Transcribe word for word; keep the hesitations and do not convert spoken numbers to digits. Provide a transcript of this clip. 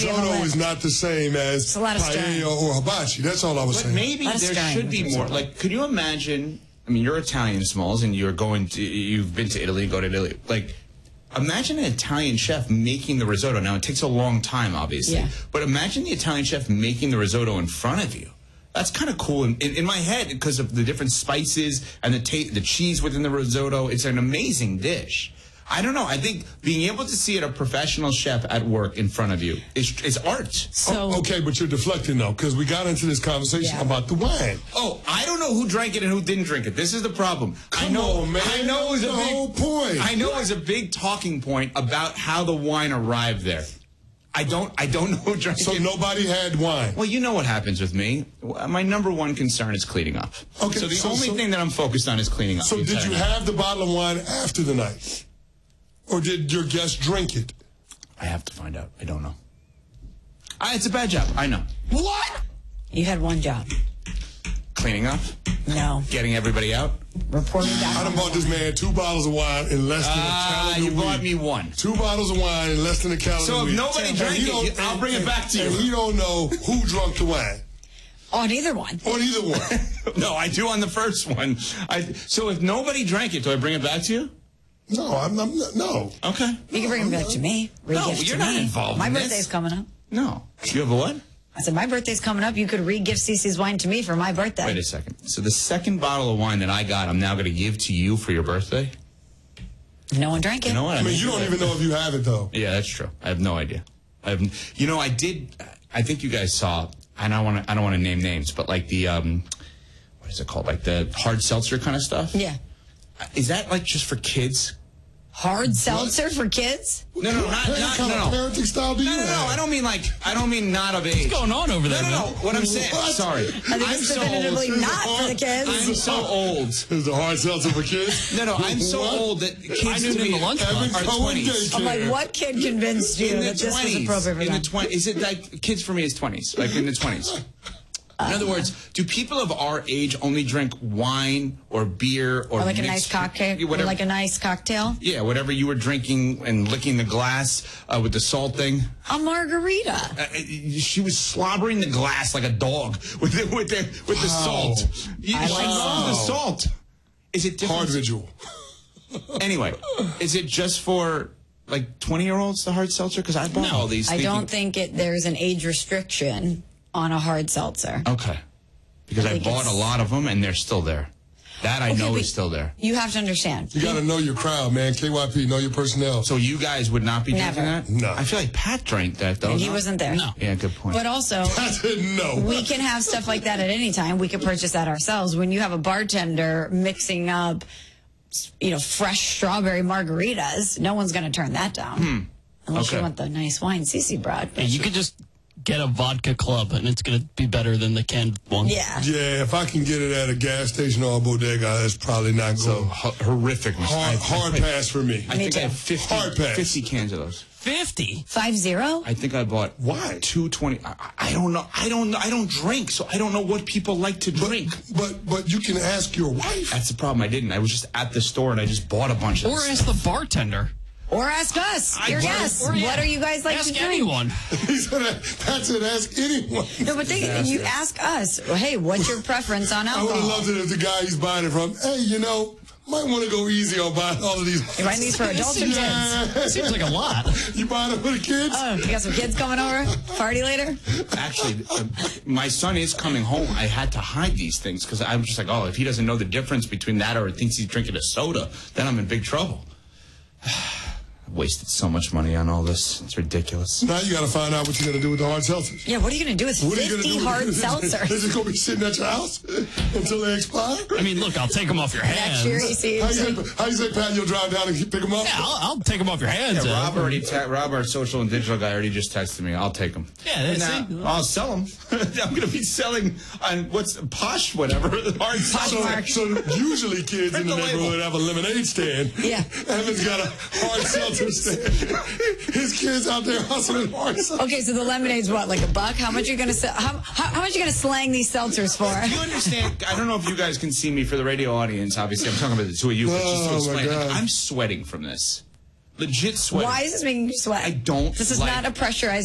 Risotto is not the same as paella or hibachi. That's all I was but saying. Maybe there should be more. Like, could you imagine? I mean, you're Italian, Smalls, and you're going to. You've been to Italy. Go to Italy. Like, imagine an Italian chef making the risotto. Now it takes a long time, obviously. Yeah. But imagine the Italian chef making the risotto in front of you. That's kind of cool in, in, in my head because of the different spices and the ta- the cheese within the risotto. It's an amazing dish. I don't know. I think being able to see it, a professional chef at work in front of you is, is art. So, oh, okay, but you're deflecting, though, because we got into this conversation yeah. about the wine. Oh, I don't know who drank it and who didn't drink it. This is the problem. Come I know, on, man. I know it was the a big, whole point. I know it was a big talking point about how the wine arrived there. I don't I don't know who drank so it. So nobody had wine? Well, you know what happens with me. My number one concern is cleaning up. Okay. So the so, only so, thing that I'm focused on is cleaning up. So did you have the bottle of wine after the night? Or did your guest drink it? I have to find out. I don't know. I, it's a bad job. I know. What? You had one job. Cleaning up? No. Getting everybody out? Reporting back. I done bought this man two bottles of wine in less than uh, a calendar you week. bought me one. Two bottles of wine in less than a calendar so week. So if nobody drank it, I'll bring and, it back to you. And he don't know who drunk the wine. On either one. On either one. No, I do on the first one. I, so if nobody drank it, do I bring it back to you? No, I'm, I'm not. No. Okay. You can bring it back to me. No, re-gift you're to not me. involved My in birthday's this. coming up. No. You have a what? I said, my birthday's coming up. You could re-gift Cece's wine to me for my birthday. Wait a second. So the second bottle of wine that I got, I'm now going to give to you for your birthday? No one drank it. You know what? I mean, you don't even know if you have it, though. Yeah, that's true. I have no idea. I have, you know, I did, I think you guys saw, and I want to, I don't want to name names, but like the, um, what is it called? Like the hard seltzer kind of stuff? Yeah. Is that like just for kids? Hard seltzer for kids? No, no, not, not, kind no, of no. parenting style do you No, no, no. have? I don't mean like, I don't mean not of age. What's going on over there, No, no, no. man? What I'm saying, What? sorry. I think I'm it's so definitively old. not for the kids. I'm so old. Is the hard seltzer for kids? No, no, I'm so What? old that kids I knew to it in me the lunch are box. Every twenties. I'm like, what kid convinced you In the that this was twenties. appropriate for In them? the twenties. Is it like, kids for me is twenties, like in the twenties. In other words, do people of our age only drink wine or beer or, Or like a mixed- nice cocktail? Or whatever- like a nice cocktail? Yeah, whatever you were drinking and licking the glass uh, with the salt thing. A margarita. Uh, she was slobbering the glass like a dog with the, with the, with the Wow. salt. Yeah, I she like loves the salt. salt. Is it different? Hard visual. Anyway, is it just for like twenty-year-olds, the hard seltzer? Because I bought No. all these I thinking- don't think it. There's an age restriction on a hard seltzer. Okay. Because I I, think bought it's- a lot of them, and they're still there. That I Okay, know but is still there. You have to understand. You got to know your crowd, man. K Y P, know your personnel. So you guys would not be Never. drinking that? No. I feel like Pat drank that, though. And he no? wasn't there. No. Yeah, good point. But also, I didn't know. we can have stuff like that at any time. We could purchase that ourselves. When you have a bartender mixing up, you know, fresh strawberry margaritas, no one's going to turn that down. Hmm. Unless Okay. you want the nice wine Cece brought. Hey, you could just get a vodka club, and it's going to be better than the canned one. Yeah. Yeah, if I can get it at a gas station or a bodega, that's probably not so good. ho- horrific. Hard, I, hard I, pass for me. I Me think too. I have fifty, Hard pass. fifty cans of those. fifty? Five zero? I think I bought Why? two twenty. I, I don't know. I don't know. I don't drink, so I don't know what people like to drink. But but you can ask your wife. That's the problem. I didn't. I was just at the store and I just bought a bunch of Or this ask the bartender. Or ask us, I- your or- guests. or, yeah. What are you guys like Ask to drink? anyone. He said, that's it. Ask anyone. No, but they, Disaster. you ask us, well, hey, what's your preference on I would have alcohol? loved it if the guy he's buying it from, hey, you know, might want to go easy on buying all of these. You buying these for adults or kids? Yeah. Seems like a lot. You buying it for the kids? Oh, you got some kids coming over? Party later? Actually, uh, my son is coming home. I had to hide these things because I was just like, oh, if he doesn't know the difference between that or thinks he's drinking a soda, then I'm in big trouble. I've wasted so much money on all this. It's ridiculous. Now you got to find out what you're going to do with the hard seltzers. Yeah, what are you going to do with What are you going to fifty do? hard They're seltzers? just going to be sitting at your house until they expire? I mean, look, I'll take them off your Next year, hands. he How you, sees. say, how you say, Pat, you'll drive down and pick them up? Yeah, I'll, I'll take them off your hands. Yeah, Ed. Rob already, te- Rob, our social and digital guy, already just texted me. I'll take them. Yeah, that's and, it. uh, I'll sell them. I'm going to be selling on what's posh, whatever. Hard seltzer. So, so usually kids in the Print the label. neighborhood have a lemonade stand. Yeah. Evan's got a hard seltzer stand. His kids out there hustling hard seltzer. Okay, so the lemonade's what, like a buck? How much are you going to sell? How, how, how much are you going to slang these seltzers for? Do you understand? I don't know if you guys can see me for the radio audience. Obviously, I'm talking about the two of you. But just to Oh, explain, my God. I'm sweating from this. Legit sweating. Why is this making you sweat? I don't This is like- not a pressurized